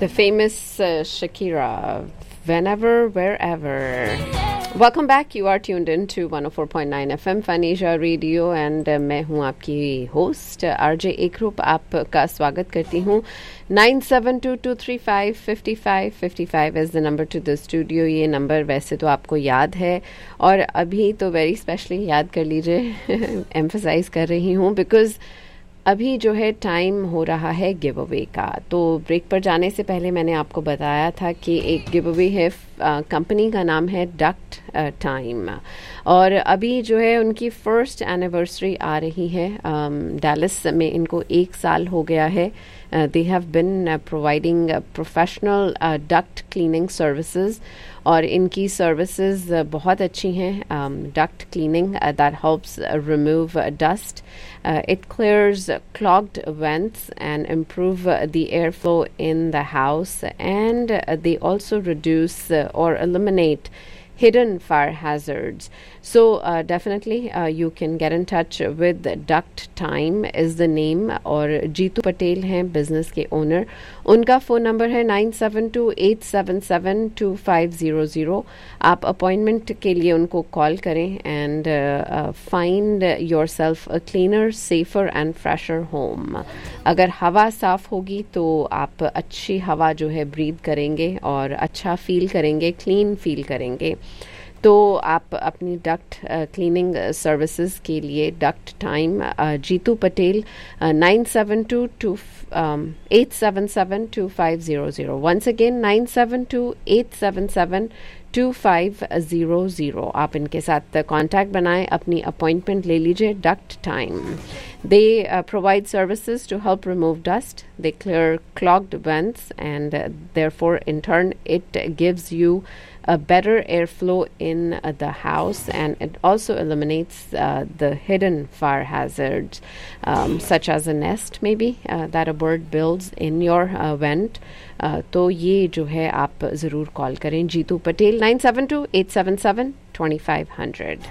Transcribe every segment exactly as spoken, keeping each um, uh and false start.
The famous uh, Shakira, Whenever, Wherever. Welcome back. You are tuned in to one oh four point nine F M Fanisha Radio and uh, मैं हूँ आपकी host RJ एकरूप. आपका स्वागत करती हूँ. Nine seven to to three five fifty five fifty five is the number two the studio. ये number वैसे तो आपको याद है और अभी तो वेरी स्पेशली याद कर लीजिए. एम्फसाइज कर रही हूँ बिकॉज अभी जो है टाइम हो रहा है गिव अवे का. तो ब्रेक पर जाने से पहले मैंने आपको बताया था कि एक गिव अवे है. कंपनी का नाम है डक्ट टाइम और अभी जो है उनकी फर्स्ट एनिवर्सरी आ रही है. डैलस में इनको एक साल हो गया है. They have been providing professional duct cleaning services और इनकी सर्विसेज बहुत अच्छी हैं. Duct cleaning that helps remove dust. It clears clogged vents and improve uh, the airflow in the house, and uh, they also reduce uh, or eliminate hidden fire hazards. So uh, definitely uh, you can get in touch with Duct Time is the name. और जीतू पटेल हैं business के owner. उनका phone number है nine seven to eight seven seven to five zero zero. आप appointment के लिए उनको call करें and find your self a cleaner safer and fresher home. अगर हवा साफ़ होगी तो आप अच्छी हवा जो है ब्रीथ करेंगे और अच्छा फील करेंगे, क्लीन फील करेंगे. तो आप अपनी डक्ट क्लीनिंग सर्विसेज के लिए duct time Jitu Patel nine seven to to eight seven seven to five zero zero. Once again nine seven to eight seven seven to five zero zero. आप इनके साथ कांटेक्ट बनाएं, अपनी अपॉइंटमेंट ले लीजिए. Duct time they uh, provide services to help remove dust. They clear clogged vents and uh, therefore in turn it gives you a better airflow in uh, the house, and it also eliminates uh, the hidden fire hazards um, such as a nest maybe uh, that a bird builds in your uh, vent. uh, तो ये जो है आप ज़रूर call करें Jitu Patel nine seven to eight seven seven to five hundred.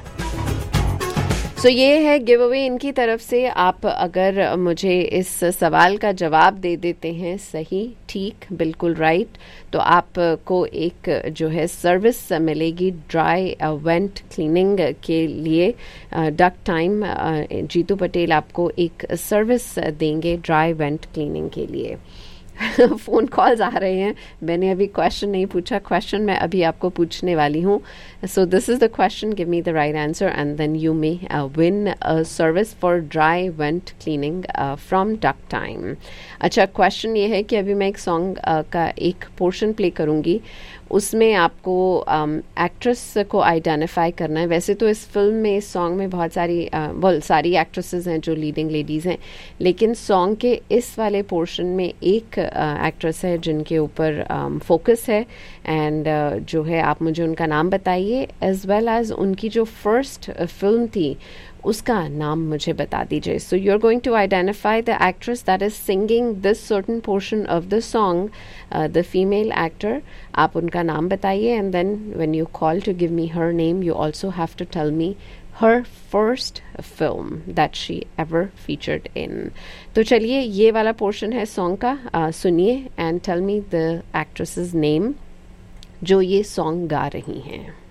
So so, ये है give away इनकी तरफ से. आप अगर मुझे इस सवाल का जवाब दे देते हैं सही, ठीक, बिल्कुल राइट, तो आपको एक जो है सर्विस मिलेगी ड्राई वेंट क्लीनिंग के लिए. डक्ट टाइम जीतू पटेल आपको एक सर्विस देंगे ड्राई वेंट क्लीनिंग के लिए. फ़ोन कॉल्स आ रहे हैं. मैंने अभी क्वेश्चन नहीं पूछा. क्वेश्चन मैं अभी आपको पूछने वाली हूँ. So this is the question. Give me the right answer and then you may win a service for dry went cleaning from duct time. अच्छा, क्वेश्चन ये है कि अभी मैं एक सॉन्ग uh, का एक पोर्शन प्ले करूँगी. उसमें आपको एक्ट्रेस um, को आइडेंटिफाई करना है. वैसे तो इस फिल्म में, इस सॉन्ग में बहुत सारी वेल uh, सारी एक्ट्रेसेस हैं जो लीडिंग लेडीज़ हैं, लेकिन सॉन्ग के इस वाले पोर्शन में एक एक्ट्रेस uh, है जिनके ऊपर फोकस um, है. एंड uh, जो है आप मुझे उनका नाम बताइए एज वेल एज उनकी जो फर्स्ट फिल्म थी उसका नाम मुझे बता दीजिए. So you are going to identify the actress that is singing this certain portion of the song, the female actor. आप उनका नाम बताइए and then when you call to give me her name you also have to tell me her first film that she ever featured in. तो चलिए ये वाला portion है song का, uh, सुनिए and tell me the actresses name जो ये song गा रही हैं.